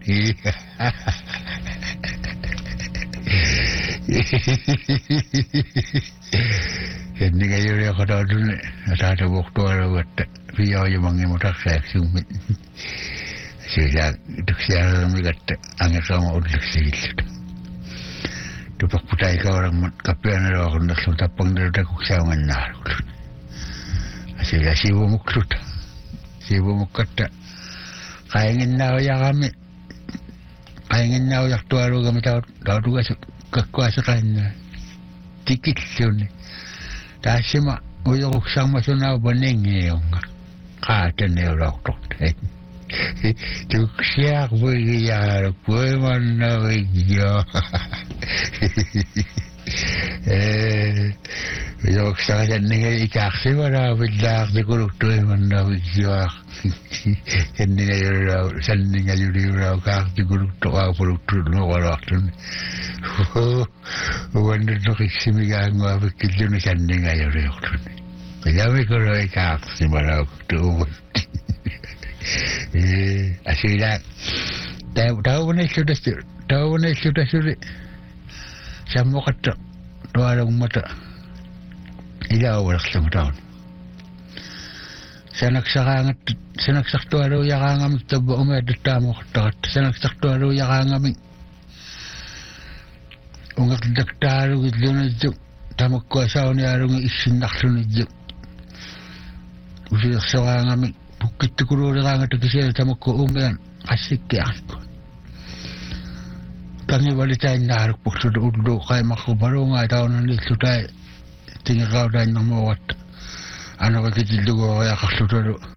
Hindi kayo rin ako daw dun eh. Natatawag to araw at piyaw yung mga motak sa sumit. Sila, itak siya lang migat ang asama udlak sa hilit. Tupak putay ka orang kapian na raw ako naslutapang naladak kong sawangan na araw. Sila siwa muksut. Siwa mukata. Kaingin na ya kami. Kaingin na ya to araw kami tao tuga sa kakwasa kanya. Tikit yun eh. Kasi uyok sama suna baning yung kata niya raw tokten. Tuksyak bigyan po man na bigyan. Uyok sa kanya niya ikaksi marabit lang di kurukto man na bigyan. Hindi ngayon raw, sandi ngayon raw kakti kurukto ka kurukto no karakter. Wanda to kisimigan mo abikil yun na sandi ngayon raw. Kaya may ko raw ikaksi marabit to. Asila tahu na sudah sama kata tuarang mata ilaw wala sa taon sanaksak tuaraw yakangam tabo umed tamo kata sanaksak tuaraw yakangam ungak daktaro gidlo na jo tamo ko sa ni arong isinakso na jo usiyak sa kangam bukit tukuro na nga tagisya tamo ko umean asik ya kami balitain na harap po sa ulo kay makubaro nga tao na nito tayo tingakaw tayo ng mawat ano ka kitilo ko kaya kasularo